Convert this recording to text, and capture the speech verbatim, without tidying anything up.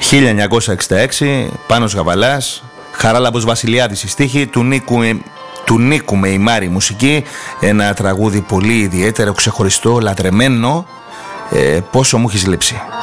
χίλια εννιακόσια εξήντα έξι, Πάνος Γαβαλάς, Χαράλαμπος Βασιλιάδης η στίχη, του Νίκου, του Νίκου με η Μάρη μουσική. Ένα τραγούδι πολύ ιδιαίτερο, ξεχωριστό, λατρεμένο. ε, Πόσο μου έχεις λείψει.